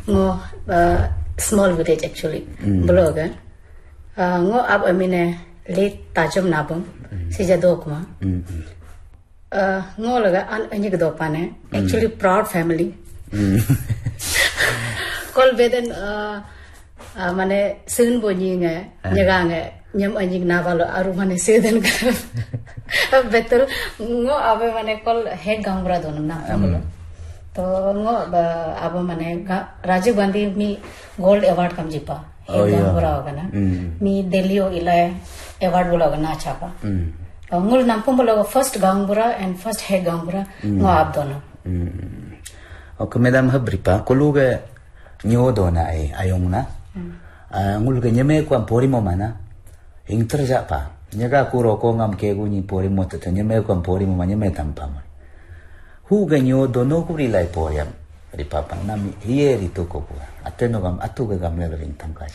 ngo small village actually blogger ngo ab amine le tajum nabum sija dokma ngo laga an anyik dopane actually proud family kol beden mane sun bonyi nge nyaga nge nyam anyik navalo aru mane seden betul ngo abe mane kol he gambra donam na bolo तो ngo abo mane Rajiv Gandhi mi gold award kam jipa gambura hoga na mi Delhi ilay award bola hoga na chapa ngul nampum bola first gambura and first he gambura ngo ab dono ok madam habripa koluge nyo dona ai ayong na ngul ge nyeme ko pori mo mana ingtra pa nyaga ku ro ko ngam ke gu ni pori mo ta nyeme ko pori mo nyeme tampa mo hu ganyo dono ku ri lai poyam ri papa nam hiye ri to ko ateno gam atu ga gam le ring tam ka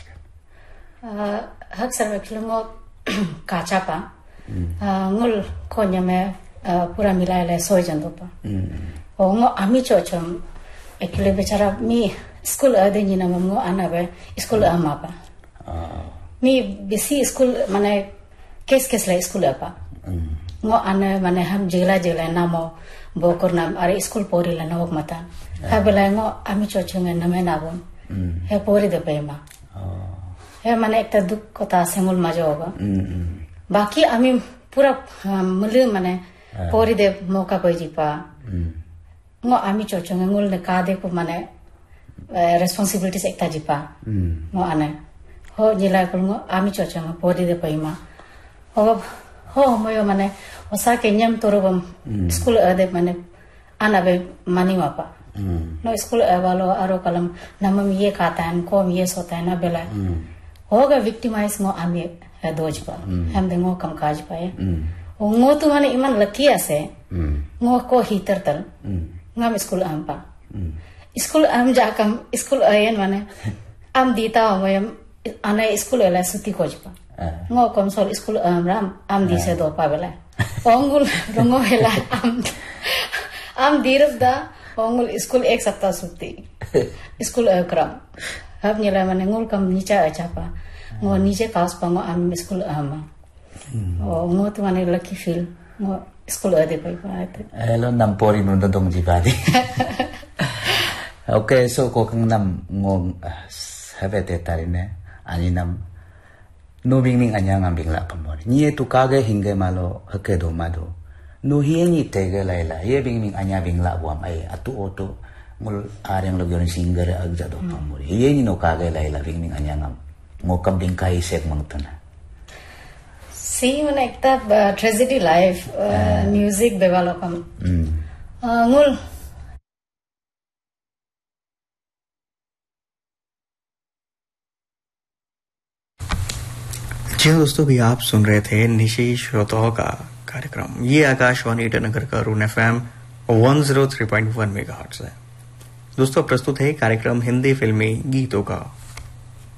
hak sarve klungo kacha pa ngul ko nyame pura milai le soi jando pa ngo ami chochom ekle bechara mi school ade ni na ngo anabe school ama pa mi bisi school mane kes la school apa ngo ana mane ham jela namo bokor nam are school pori la nawak mata ha bela ngo ami chochunga name nabon he pori de pema he mane ekta duk kota sengul majo hoga baki ami pura mulu mane pori de moka koi jipa ngo ami chochunga ngul ne ka de ko mane responsibilities ekta jipa ngo ane ho jila ko ngo ami chochunga pori de pema ho moyo mane osa ke nyam torobam school ade mane anabe mani mapa no school awalo aro kalam namam ye khatan kom ye sota na bela hoga victimize ngo ami dojpa ham de ngo kam kaj paye ngo tu mane iman lucky ase ngo ko hitar tal ngam school ampa school am jakam school ayen mane am dita moyam ana school ala suti kojpa ngo komsol school ram am dise do pa bela ongul rongo hela am dirab da ongul school ek sapta suti school akram hab nyela mane ngul kam nicha achapa ngo niche kaus pa ngo am school ama ngo tu mane lucky feel ngo school ade pai pa hello nam pori nun dong ji ba di okay so ko kang nam ngo have te tarine ani nam no bing anya ngam bing la pamor ni tu ka ge hinge malo hake do ma do no hi ni te ge lai la ye bing anya bing la buam ai atu oto mul areng lo yon singer ag ja do pamor ye ni no ka ge lai la bing anya ngam ngo kam ding kai sek mang tuna see when ekta tragedy life music developam ngul जी दोस्तों भी आप सुन रहे थे निशी श्रोताओं का कार्यक्रम। ये आकाशवाणी ईटानगर का रून FM 103.1 मेगाहर्ट्ज है। दोस्तों प्रस्तुत है कार्यक्रम हिंदी फिल्मी गीतों का।